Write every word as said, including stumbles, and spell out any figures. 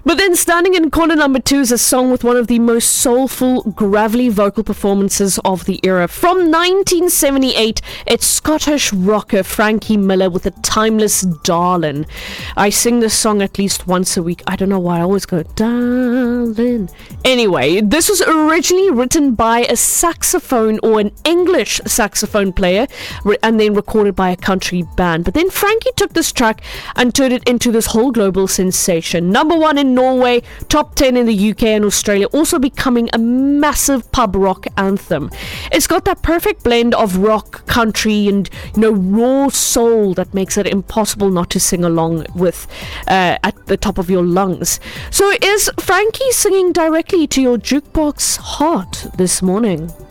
But then standing in corner number two is a song with one of the most soulful, gravelly vocal performances of the era. From nineteen seventy-eight, it's Scottish rocker Frankie Miller with a timeless Darlin'. I sing this song at least once a week. I don't know why I always go, Darlin'. Anyway, this was originally written by a saxophone or an English saxophone player re- and then recorded by a country band. But then Frankie took this track and turned it into this whole global sensation. Number one in Norway, top ten in the U K and Australia, also becoming a massive pub rock anthem. It's got that perfect blend of rock, country, and you know raw soul that makes it impossible not to sing along with uh, at the top of your lungs. So is Frankie singing directly to your jukebox heart this morning?